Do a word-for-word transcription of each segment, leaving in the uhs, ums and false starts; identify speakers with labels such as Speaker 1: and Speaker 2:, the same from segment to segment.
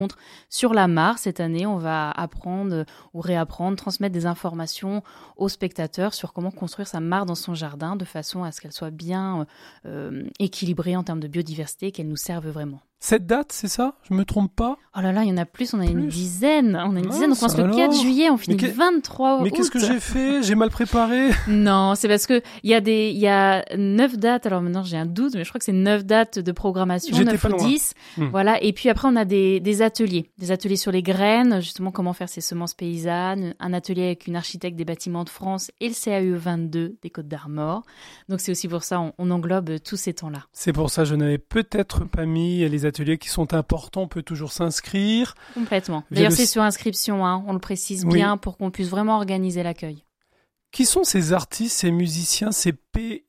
Speaker 1: Sur la mare, cette année, on va apprendre ou réapprendre, transmettre des informations aux spectateurs sur comment construire sa mare dans son jardin de façon à ce qu'elle soit bien euh, équilibrée en termes de biodiversité et qu'elle nous serve vraiment.
Speaker 2: Cette date, c'est ça ? Je me trompe pas ?
Speaker 1: Oh là là, il y en a plus, on a
Speaker 2: plus.
Speaker 1: une dizaine. On a une
Speaker 2: Ah,
Speaker 1: dizaine, on commence le quatre juillet, on finit
Speaker 2: que...
Speaker 1: le vingt-trois août.
Speaker 2: Mais qu'est-ce que j'ai fait ? J'ai mal préparé ?
Speaker 1: Non, c'est parce que il y a des, il y a neuf dates. Alors maintenant, j'ai un doute, mais je crois que c'est neuf dates de programmation,
Speaker 2: J'étais
Speaker 1: neuf
Speaker 2: pas
Speaker 1: ou
Speaker 2: loin.
Speaker 1: dix.
Speaker 2: Hmm.
Speaker 1: Voilà. Et puis après, on a des, des ateliers. Des ateliers sur les graines, justement, comment faire ses semences paysannes. Un atelier avec une architecte des bâtiments de France et le C A U E vingt-deux des Côtes d'Armor. Donc c'est aussi pour ça, on, on englobe tous ces temps-là.
Speaker 2: C'est pour ça, je n'avais peut-être pas mis les ateliers qui sont importants. On peut toujours s'inscrire.
Speaker 1: Complètement.
Speaker 2: Via
Speaker 1: D'ailleurs,
Speaker 2: le...
Speaker 1: c'est sur inscription, hein, on le précise
Speaker 2: oui.
Speaker 1: bien pour qu'on puisse vraiment organiser l'accueil.
Speaker 2: Qui sont ces artistes, ces musiciens, ces paysagistes ?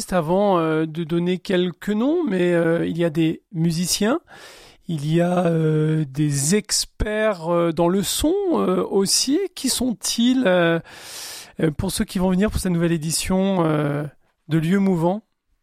Speaker 2: Avant euh, de donner quelques noms, mais euh, il y a des musiciens, il y a euh, des experts euh, dans le son euh, aussi. Qui sont-ils euh, euh, pour ceux qui vont venir pour cette nouvelle édition euh, de Lieux Mouvants ?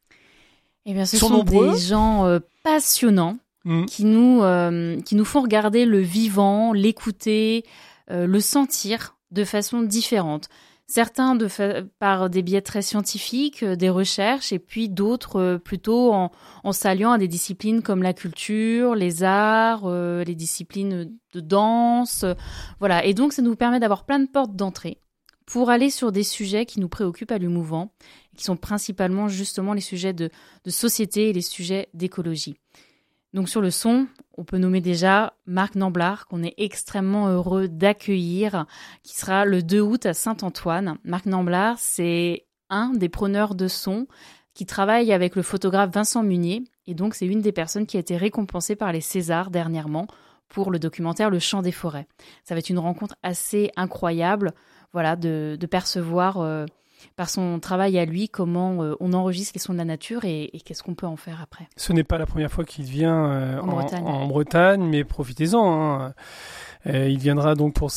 Speaker 1: Eh bien, ce
Speaker 2: Ils sont,
Speaker 1: sont
Speaker 2: nombreux.
Speaker 1: des gens euh, passionnants.
Speaker 2: Mmh.
Speaker 1: qui nous euh, qui nous font regarder le vivant, l'écouter, euh, le sentir de façon différente. Certains de fa- par des biais très scientifiques, euh, des recherches, et puis d'autres euh, plutôt en, en s'alliant à des disciplines comme la culture, les arts, euh, les disciplines de danse, euh, voilà. Et donc ça nous permet d'avoir plein de portes d'entrée pour aller sur des sujets qui nous préoccupent à Lieux Mouvants, qui sont principalement justement les sujets de, de société et les sujets d'écologie. Donc sur le son, on peut nommer déjà Marc Namblard, qu'on est extrêmement heureux d'accueillir, qui sera le deux août à Saint-Antoine. Marc Namblard, c'est un des preneurs de son qui travaille avec le photographe Vincent Munier. Et donc c'est une des personnes qui a été récompensée par les Césars dernièrement pour le documentaire Le Chant des forêts. Ça va être une rencontre assez incroyable, voilà, de, de percevoir... Euh, par son travail à lui, comment euh, on enregistre les sons de la nature et, et qu'est-ce qu'on peut en faire après.
Speaker 2: Ce n'est pas la première fois qu'il vient euh,
Speaker 1: en,
Speaker 2: en,
Speaker 1: Bretagne.
Speaker 2: en Bretagne, mais profitez-en. Hein. Euh, il viendra donc pour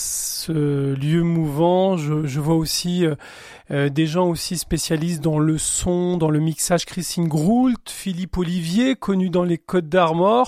Speaker 2: ce lieu mouvant. Je, je vois aussi euh, euh, des gens aussi spécialistes dans le son, dans le mixage. Christine Groult, Philippe Olivier, connu dans les Côtes d'Armor.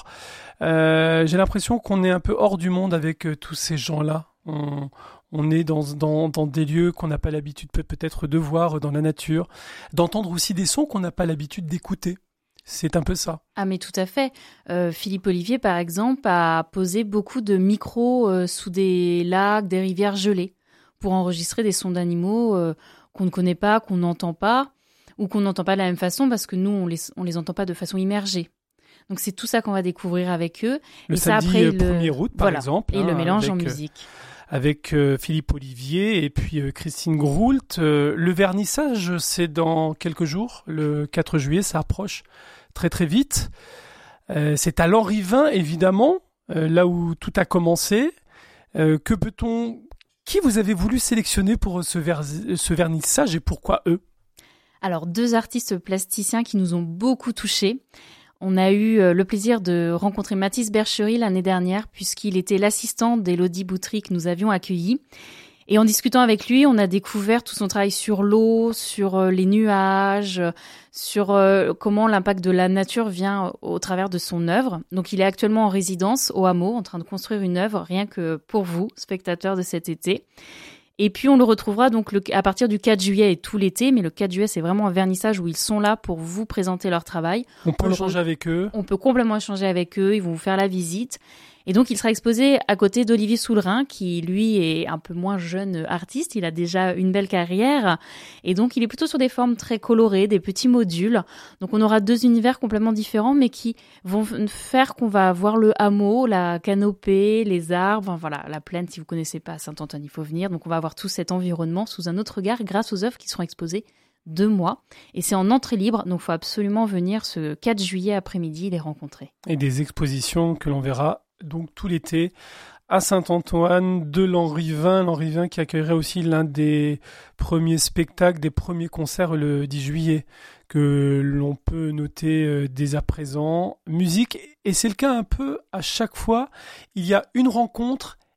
Speaker 2: Euh, j'ai l'impression qu'on est un peu hors du monde avec euh, tous ces gens-là. On, on est dans, dans, dans des lieux qu'on n'a pas l'habitude peut- peut-être de voir dans la nature, d'entendre aussi des sons qu'on n'a pas l'habitude d'écouter. C'est un peu ça.
Speaker 1: Ah mais tout à fait. Euh, Philippe Olivier, par exemple, a posé beaucoup de micros euh, sous des lacs, des rivières gelées pour enregistrer des sons d'animaux euh, qu'on ne connaît pas, qu'on n'entend pas, ou qu'on n'entend pas de la même façon parce que nous, on les, on les entend pas de façon immergée. Donc c'est tout ça qu'on va découvrir avec eux.
Speaker 2: Le
Speaker 1: et
Speaker 2: samedi
Speaker 1: ça, après,
Speaker 2: premier
Speaker 1: le...
Speaker 2: août, par
Speaker 1: voilà.
Speaker 2: exemple.
Speaker 1: Et
Speaker 2: hein,
Speaker 1: le mélange
Speaker 2: avec,
Speaker 1: en musique.
Speaker 2: Euh, avec euh, Philippe Olivier et puis euh, Christine Groult. Euh, le vernissage, c'est dans quelques jours. Le quatre juillet, ça approche très très vite. Euh, c'est à Lanrivain, évidemment, euh, là où tout a commencé. Euh, que peut-on... Qui vous avez voulu sélectionner pour ce, ver... ce vernissage et pourquoi eux ?
Speaker 1: Alors, deux artistes plasticiens qui nous ont beaucoup touchés. On a eu le plaisir de rencontrer Mathis Berchery l'année dernière, puisqu'il était l'assistant d'Élodie Boutry que nous avions accueilli. Et en discutant avec lui, on a découvert tout son travail sur l'eau, sur les nuages, sur comment l'impact de la nature vient au travers de son œuvre. Donc, il est actuellement en résidence au Hameau, en train de construire une œuvre, rien que pour vous, spectateurs de cet été. Et puis, on le retrouvera donc le, à partir du quatre juillet et tout l'été. Mais le quatre juillet, c'est vraiment un vernissage où ils sont là pour vous présenter leur travail.
Speaker 2: On peut
Speaker 1: on
Speaker 2: échanger
Speaker 1: re...
Speaker 2: avec eux.
Speaker 1: On peut complètement échanger avec eux. Ils vont vous faire la visite. Et donc, il sera exposé à côté d'Olivier Soulerin, qui, lui, est un peu moins jeune artiste. Il a déjà une belle carrière. Et donc, il est plutôt sur des formes très colorées, des petits modules. Donc, on aura deux univers complètement différents, mais qui vont faire qu'on va voir le hameau, la canopée, les arbres, enfin, voilà, la plaine. Si vous connaissez pas Saint-Antoine, il faut venir. Donc, on va avoir tout cet environnement sous un autre regard grâce aux œuvres qui seront exposées deux mois. Et c'est en entrée libre, donc il faut absolument venir ce quatre juillet après-midi les rencontrer.
Speaker 2: Et des expositions que l'on verra donc tout l'été à Saint-Antoine de Lanrivain, Lanrivain qui accueillerait aussi l'un des premiers spectacles, des premiers concerts le dix juillet que l'on peut noter euh, dès à présent. Musique, et c'est le cas un peu à chaque fois, il y a une rencontre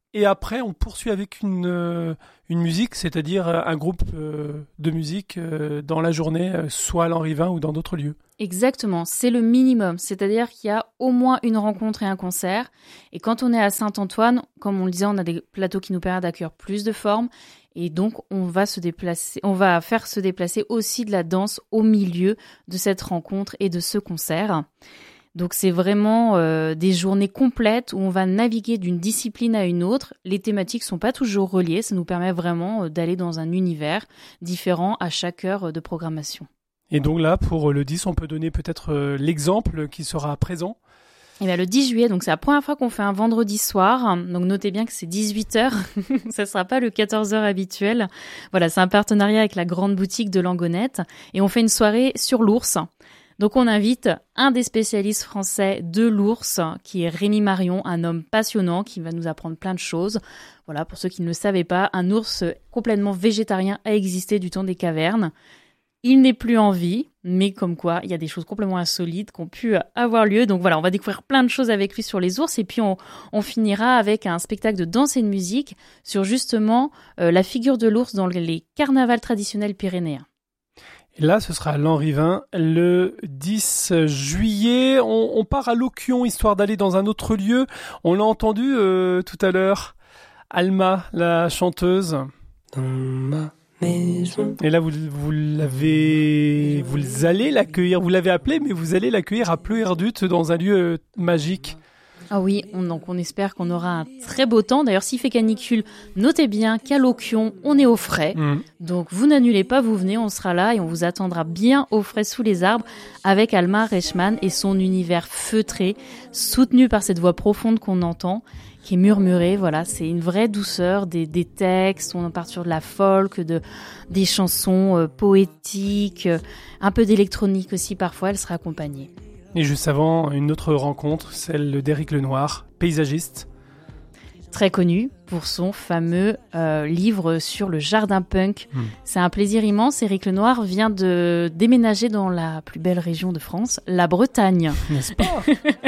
Speaker 2: Et après, on poursuit avec une, euh, une musique, c'est-à-dire un groupe euh, de musique euh, dans la journée, euh, soit à Lanrivain ou dans d'autres lieux.
Speaker 1: Exactement, c'est le minimum, c'est-à-dire qu'il y a au moins une rencontre et un concert. Et quand on est à Saint-Antoine, comme on le disait, on a des plateaux qui nous permettent d'accueillir plus de formes. Et donc, on va se déplacer, on va faire se déplacer aussi de la danse au milieu de cette rencontre et de ce concert. Donc c'est vraiment euh, des journées complètes où on va naviguer d'une discipline à une autre. Les thématiques sont pas toujours reliées, ça nous permet vraiment euh, d'aller dans un univers différent à chaque heure de programmation.
Speaker 2: Et donc là, pour le dix, on peut donner peut-être euh, l'exemple qui sera présent.
Speaker 1: Et bien le dix juillet, donc c'est la première fois qu'on fait un vendredi soir. Donc notez bien que c'est dix-huit heures, ça sera pas le quatorze heures habituel. Voilà, c'est un partenariat avec la grande boutique de Langonette et on fait une soirée sur l'ours. Donc on invite un des spécialistes français de l'ours, qui est Rémi Marion, un homme passionnant qui va nous apprendre plein de choses. Voilà, pour ceux qui ne le savaient pas, un ours complètement végétarien a existé du temps des cavernes. Il n'est plus en vie, mais comme quoi, il y a des choses complètement insolites qui ont pu avoir lieu. Donc voilà, on va découvrir plein de choses avec lui sur les ours. Et puis on, on finira avec un spectacle de danse et de musique sur justement euh, la figure de l'ours dans les carnavals traditionnels pyrénéens.
Speaker 2: Et là, ce sera à Lanrivain le dix juillet. On, on part à Loquion, histoire d'aller dans un autre lieu. On l'a entendu euh, tout à l'heure. Alma, la chanteuse.
Speaker 3: Dans ma maison.
Speaker 2: Et là, vous, vous l'avez, vous allez l'accueillir. Vous l'avez appelé, mais vous allez l'accueillir à Pleuerdut dans un lieu magique.
Speaker 1: Ah oui, on, donc on espère qu'on aura un très beau temps. D'ailleurs, s'il fait canicule, notez bien qu'à Loquion, on est au frais. Mmh. Donc vous n'annulez pas, vous venez, on sera là et on vous attendra bien au frais sous les arbres avec Alma Reichmann et son univers feutré, soutenu par cette voix profonde qu'on entend, qui est murmurée. Voilà, c'est une vraie douceur, des, des textes, on part sur de la folk, de, des chansons euh, poétiques, euh, un peu d'électronique aussi parfois, elle sera accompagnée.
Speaker 2: Et juste avant, une autre rencontre, celle d'Éric Lenoir, paysagiste.
Speaker 1: Très connu pour son fameux euh, livre sur le jardin punk. Mmh. C'est un plaisir immense. Éric Lenoir vient de déménager dans la plus belle région de France, la Bretagne.
Speaker 2: N'est-ce pas?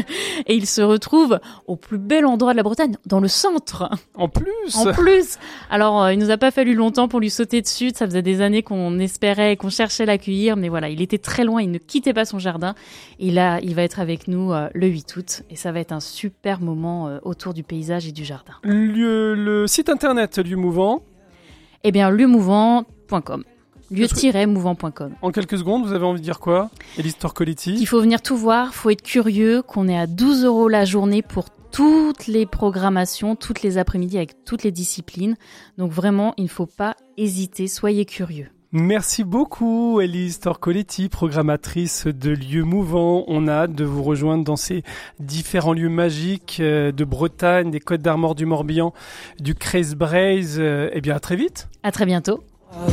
Speaker 1: Et il se retrouve au plus bel endroit de la Bretagne, dans le centre.
Speaker 2: En plus
Speaker 1: En plus Alors, euh, il nous a pas fallu longtemps pour lui sauter dessus. Ça faisait des années qu'on espérait, qu'on cherchait à l'accueillir. Mais voilà, il était très loin, il ne quittait pas son jardin. Et là, il va être avec nous euh, le huit août. Et ça va être un super moment euh, autour du paysage et du jardin.
Speaker 2: Le, le site internet Lieu Mouvant.
Speaker 1: Eh bien, lieu mouvant point com. lieu tiret mouvant point com.
Speaker 2: En quelques secondes, vous avez envie de dire quoi, Élise Torcoletti?
Speaker 1: Il faut venir tout voir, il faut être curieux, qu'on est à douze euros la journée pour toutes les programmations, toutes les après-midi avec toutes les disciplines. Donc vraiment, il ne faut pas hésiter, soyez curieux.
Speaker 2: Merci beaucoup, Élise Torcoletti, programmatrice de Lieux Mouvants. On a hâte de vous rejoindre dans ces différents lieux magiques de Bretagne, des Côtes d'Armor, du Morbihan, du Creuse-Braise. Eh bien, à très vite.
Speaker 1: À très bientôt.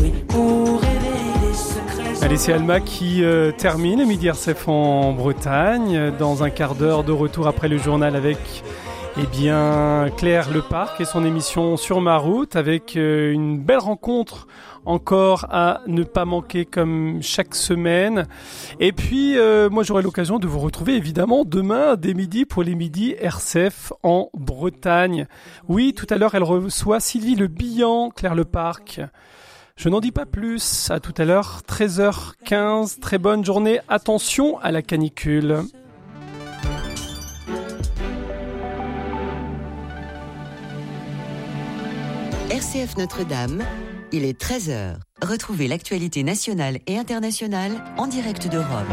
Speaker 2: Allez, c'est Alma qui euh, termine Midi R C F en Bretagne. Dans un quart d'heure de retour après le journal avec eh bien, Claire Leparc et son émission Sur ma route, avec euh, une belle rencontre encore à ne pas manquer comme chaque semaine. Et puis, euh, moi, j'aurai l'occasion de vous retrouver évidemment demain dès midi pour les Midi R C F en Bretagne. Oui, tout à l'heure, elle reçoit Sylvie Le Bihan, Claire Leparc. Je n'en dis pas plus. À tout à l'heure, treize heures quinze. Très bonne journée. Attention à la canicule.
Speaker 4: R C F Notre-Dame, il est treize heures. Retrouvez l'actualité nationale et internationale en direct de Rome.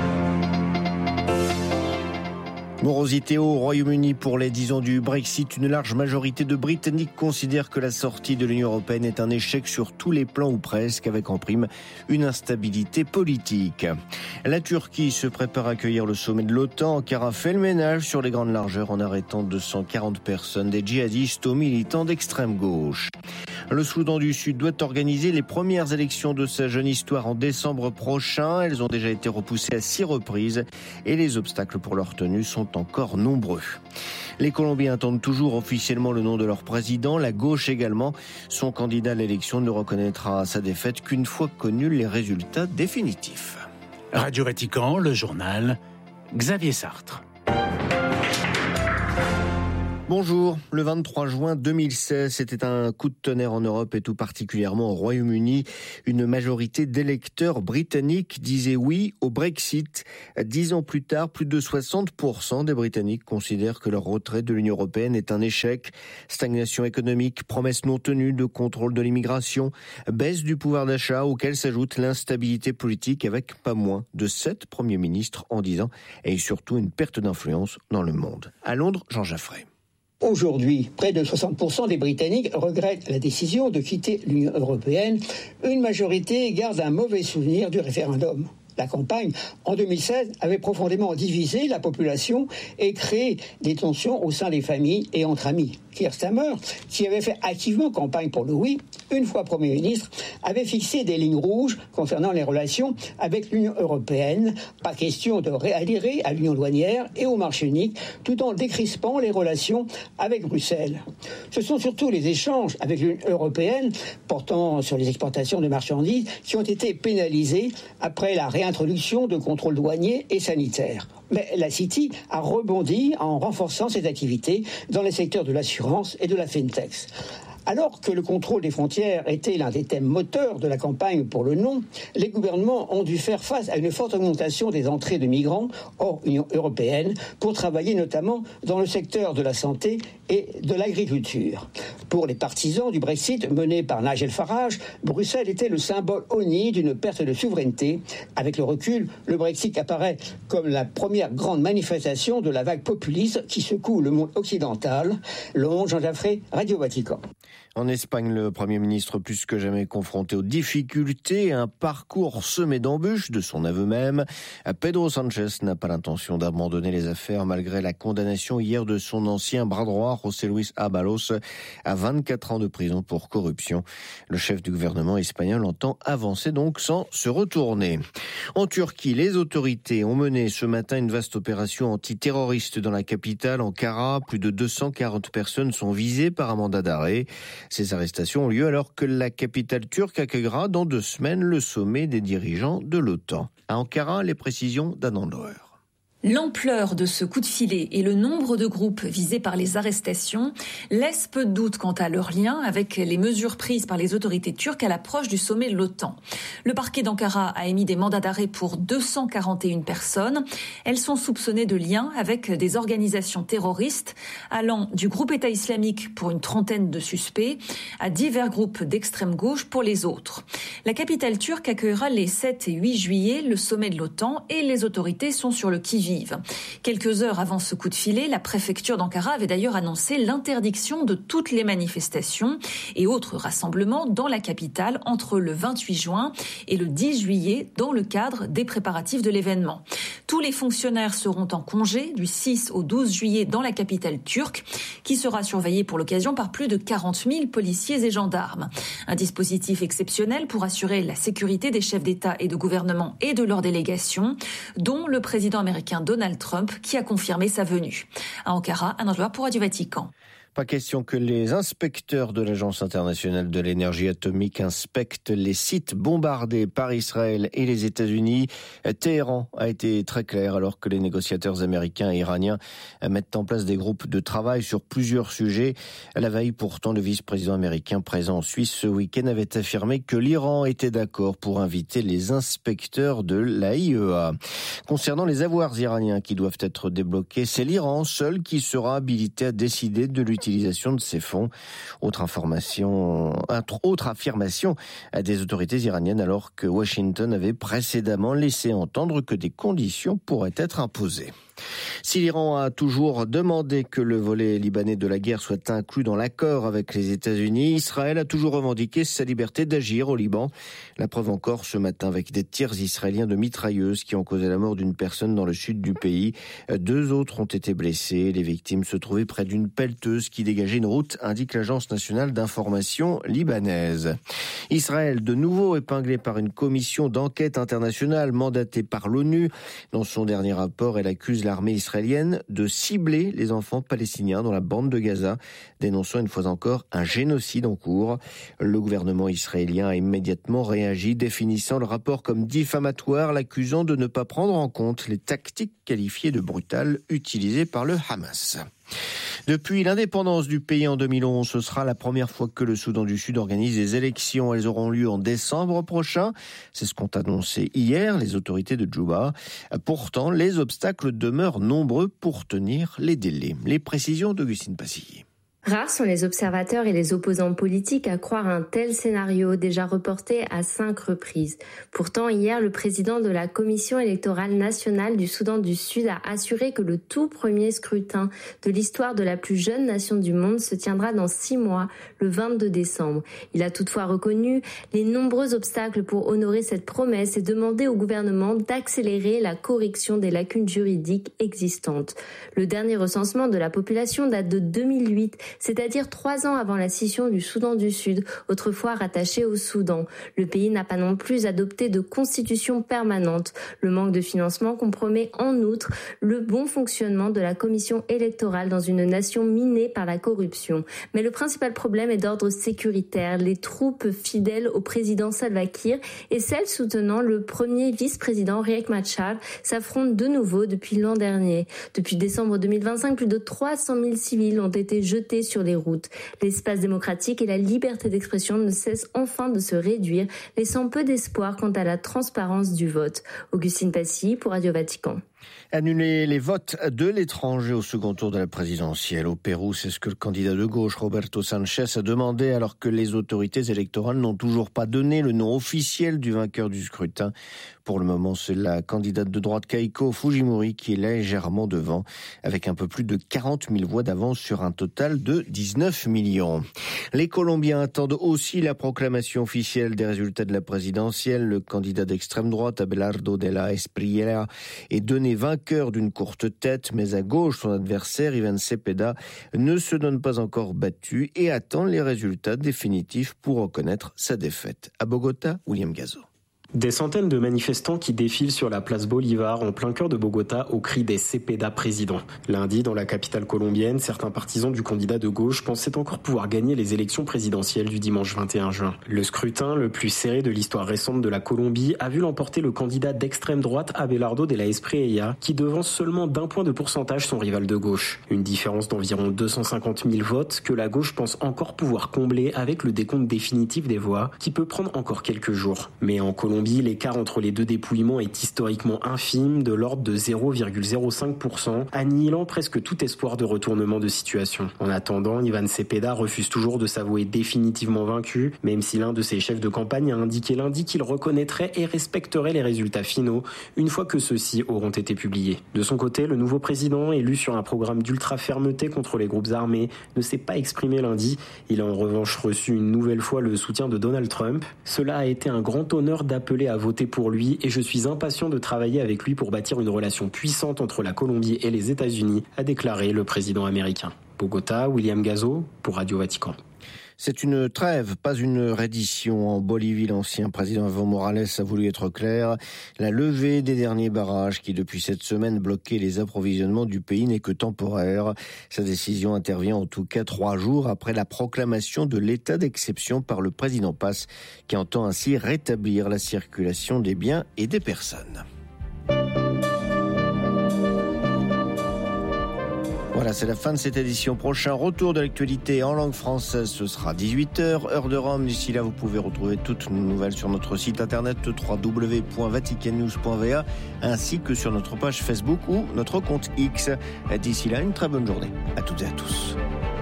Speaker 5: Morosité au Royaume-Uni pour les dix ans du Brexit. Une large majorité de Britanniques considèrent que la sortie de l'Union européenne est un échec sur tous les plans ou presque, avec en prime une instabilité politique. La Turquie se prépare à accueillir le sommet de l'OTAN car a fait le ménage sur les grandes largeurs en arrêtant deux cent quarante personnes, des djihadistes aux militants d'extrême gauche. Le Soudan du Sud doit organiser les premières élections de sa jeune histoire en décembre prochain. Elles ont déjà été repoussées à six reprises et les obstacles pour leur tenue sont encore nombreux. Les Colombiens attendent toujours officiellement le nom de leur président, la gauche également. Son candidat à l'élection ne reconnaîtra sa défaite qu'une fois connus les résultats définitifs.
Speaker 6: Radio Vatican, le journal, Xavier Sartre.
Speaker 5: Bonjour. Le vingt-trois juin deux mille seize, c'était un coup de tonnerre en Europe et tout particulièrement au Royaume-Uni. Une majorité d'électeurs britanniques disaient oui au Brexit. Dix ans plus tard, plus de soixante pour cent des Britanniques considèrent que leur retrait de l'Union européenne est un échec. Stagnation économique, promesses non tenues de contrôle de l'immigration, baisse du pouvoir d'achat auquel s'ajoute l'instabilité politique avec pas moins de sept premiers ministres en dix ans et surtout une perte d'influence dans le monde. À Londres, Jean Jaffray.
Speaker 6: Aujourd'hui, près de soixante pour cent des Britanniques regrettent la décision de quitter l'Union européenne. Une majorité garde un mauvais souvenir du référendum. La campagne, en deux mille seize, avait profondément divisé la population et créé des tensions au sein des familles et entre amis. Keir Starmer, qui avait fait activement campagne pour le oui, une fois Premier ministre, avait fixé des lignes rouges concernant les relations avec l'Union européenne. Pas question de réadhérer à l'Union douanière et au marché unique, tout en décrispant les relations avec Bruxelles. Ce sont surtout les échanges avec l'Union européenne, portant sur les exportations de marchandises, qui ont été pénalisés après la réintroduction de contrôles douaniers et sanitaires. Mais la City a rebondi en renforçant ses activités dans les secteurs de l'assurance et de la fintech. Alors que le contrôle des frontières était l'un des thèmes moteurs de la campagne pour le non, les gouvernements ont dû faire face à une forte augmentation des entrées de migrants hors Union européenne pour travailler notamment dans le secteur de la santé et de l'agriculture. Pour les partisans du Brexit mené par Nigel Farage, Bruxelles était le symbole honni d'une perte de souveraineté. Avec le recul, le Brexit apparaît comme la première grande manifestation de la vague populiste qui secoue le monde occidental. Londres, Jean Jaffray, Radio Vatican.
Speaker 5: En Espagne, le Premier ministre plus que jamais confronté aux difficultés, un parcours semé d'embûches de son aveu même. Pedro Sánchez n'a pas l'intention d'abandonner les affaires malgré la condamnation hier de son ancien bras droit, José Luis Ábalos, à vingt-quatre ans de prison pour corruption. Le chef du gouvernement espagnol entend avancer donc sans se retourner. En Turquie, les autorités ont mené ce matin une vaste opération antiterroriste dans la capitale, Ankara. Plus de deux cent quarante personnes sont visées par un mandat d'arrêt. Ces arrestations ont lieu alors que la capitale turque accueillera dans deux semaines le sommet des dirigeants de l'OTAN. À Ankara, les précisions d'Anand Loer.
Speaker 7: L'ampleur de ce coup de filet et le nombre de groupes visés par les arrestations laissent peu de doute quant à leur lien avec les mesures prises par les autorités turques à l'approche du sommet de l'OTAN. Le parquet d'Ankara a émis des mandats d'arrêt pour deux cent quarante et une personnes. Elles sont soupçonnées de liens avec des organisations terroristes allant du groupe État islamique pour une trentaine de suspects à divers groupes d'extrême gauche pour les autres. La capitale turque accueillera les sept et huit juillet le sommet de l'OTAN et les autorités sont sur le qui-vive. Quelques heures avant ce coup de filet, la préfecture d'Ankara avait d'ailleurs annoncé l'interdiction de toutes les manifestations et autres rassemblements dans la capitale entre le vingt-huit juin et le dix juillet dans le cadre des préparatifs de l'événement. Tous les fonctionnaires seront en congé du six au douze juillet dans la capitale turque, qui sera surveillée pour l'occasion par plus de quarante mille policiers et gendarmes. Un dispositif exceptionnel pour assurer la sécurité des chefs d'État et de gouvernement et de leurs délégations, dont le président américain Donald Trump, qui a confirmé sa venue. À Ankara, un envoyé pour Radio Vatican.
Speaker 5: Pas question que les inspecteurs de l'Agence internationale de l'énergie atomique inspectent les sites bombardés par Israël et les États-Unis. Téhéran a été très clair alors que les négociateurs américains et iraniens mettent en place des groupes de travail sur plusieurs sujets. À la veille, pourtant, le vice-président américain présent en Suisse ce week-end avait affirmé que l'Iran était d'accord pour inviter les inspecteurs de l'A I E A. Concernant les avoirs iraniens qui doivent être débloqués, c'est l'Iran seul qui sera habilité à décider de l'utilisation Utilisation de ces fonds. Autre information, autre affirmation des autorités iraniennes alors que Washington avait précédemment laissé entendre que des conditions pourraient être imposées. Si l'Iran a toujours demandé que le volet libanais de la guerre soit inclus dans l'accord avec les États-Unis, Israël a toujours revendiqué sa liberté d'agir au Liban. La preuve encore ce matin avec des tirs israéliens de mitrailleuses qui ont causé la mort d'une personne dans le sud du pays. Deux autres ont été blessés. Les victimes se trouvaient près d'une pelleteuse qui dégageait une route, indique l'Agence nationale d'information libanaise. Israël, de nouveau épinglé par une commission d'enquête internationale mandatée par l'ONU. Dans son dernier rapport, elle accuse l'armée israélienne de cibler les enfants palestiniens dans la bande de Gaza, dénonçant une fois encore un génocide en cours. Le gouvernement israélien a immédiatement réagi, définissant le rapport comme diffamatoire, l'accusant de ne pas prendre en compte les tactiques qualifiées de brutales utilisées par le Hamas. Depuis l'indépendance du pays en deux mille onze, ce sera la première fois que le Soudan du Sud organise des élections. Elles auront lieu en décembre prochain. C'est ce qu'ont annoncé hier les autorités de Djouba. Pourtant, les obstacles demeurent nombreux pour tenir les délais. Les précisions d'Augustine Passilly.
Speaker 8: Rares sont les observateurs et les opposants politiques à croire un tel scénario déjà reporté à cinq reprises. Pourtant, hier, le président de la Commission électorale nationale du Soudan du Sud a assuré que le tout premier scrutin de l'histoire de la plus jeune nation du monde se tiendra dans six mois, le vingt-deux décembre. Il a toutefois reconnu les nombreux obstacles pour honorer cette promesse et demandé au gouvernement d'accélérer la correction des lacunes juridiques existantes. Le dernier recensement de la population date de deux mille huit, c'est-à-dire trois ans avant la scission du Soudan du Sud, autrefois rattaché au Soudan. Le pays n'a pas non plus adopté de constitution permanente. Le manque de financement compromet en outre le bon fonctionnement de la commission électorale dans une nation minée par la corruption. Mais le principal problème est d'ordre sécuritaire. Les troupes fidèles au président Salva Kiir et celles soutenant le premier vice-président Riek Machar s'affrontent de nouveau depuis l'an dernier. Depuis décembre deux mille vingt-cinq, plus de trois cent mille civils ont été jetés sur les routes. L'espace démocratique et la liberté d'expression ne cessent enfin de se réduire, laissant peu d'espoir quant à la transparence du vote. Augustine Passy pour Radio Vatican.
Speaker 5: Annuler les votes de l'étranger au second tour de la présidentielle au Pérou, c'est ce que le candidat de gauche Roberto Sanchez a demandé alors que les autorités électorales n'ont toujours pas donné le nom officiel du vainqueur du scrutin. Pour le moment, c'est la candidate de droite Keiko Fujimori qui est légèrement devant, avec un peu plus de quarante mille voix d'avance sur un total de dix-neuf millions. Les Colombiens attendent aussi la proclamation officielle des résultats de la présidentielle. Le candidat d'extrême droite, Abelardo de la Espriella, est donné vainqueur d'une courte tête, mais à gauche, son adversaire, Iván Cepeda, ne se donne pas encore battu et attend les résultats définitifs pour reconnaître sa défaite. À Bogota, William Gazo.
Speaker 9: Des centaines de manifestants qui défilent sur la place Bolivar en plein cœur de Bogota au cri des Cepeda président. Lundi, dans la capitale colombienne, certains partisans du candidat de gauche pensaient encore pouvoir gagner les élections présidentielles du dimanche vingt et un juin. Le scrutin, le plus serré de l'histoire récente de la Colombie, a vu l'emporter le candidat d'extrême droite Abelardo de la Espriella, qui devance seulement d'un point de pourcentage son rival de gauche. Une différence d'environ deux cent cinquante mille votes que la gauche pense encore pouvoir combler avec le décompte définitif des voix, qui peut prendre encore quelques jours. Mais en Colombie, l'écart entre les deux dépouillements est historiquement infime, de l'ordre de zéro virgule zéro cinq pour cent, annihilant presque tout espoir de retournement de situation. En attendant, Iván Cepeda refuse toujours de s'avouer définitivement vaincu, même si l'un de ses chefs de campagne a indiqué lundi qu'il reconnaîtrait et respecterait les résultats finaux une fois que ceux-ci auront été publiés. De son côté, le nouveau président, élu sur un programme d'ultra-fermeté contre les groupes armés, ne s'est pas exprimé lundi. Il a en revanche reçu une nouvelle fois le soutien de Donald Trump. Cela a été un grand honneur d'appeler à voter pour lui et je suis impatient de travailler avec lui pour bâtir une relation puissante entre la Colombie et les États-Unis, a déclaré le président américain. Bogota, William Gazo pour Radio Vatican.
Speaker 5: C'est une trêve, pas une reddition. En Bolivie, l'ancien président Evo Morales a voulu être clair. La levée des derniers barrages qui, depuis cette semaine, bloquaient les approvisionnements du pays n'est que temporaire. Sa décision intervient en tout cas trois jours après la proclamation de l'état d'exception par le président Paz, qui entend ainsi rétablir la circulation des biens et des personnes. Voilà, c'est la fin de cette édition. Prochain retour de l'actualité en langue française, ce sera dix-huit heures, heure de Rome. D'ici là, vous pouvez retrouver toutes nos nouvelles sur notre site internet w w w point vatican news point v a ainsi que sur notre page Facebook ou notre compte X. D'ici là, une très bonne journée à toutes et à tous.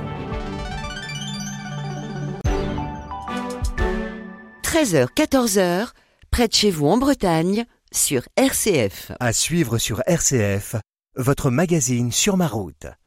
Speaker 4: treize heures, quatorze heures, près de chez vous en Bretagne, sur R C F.
Speaker 10: À suivre sur R C F, votre magazine sur ma route.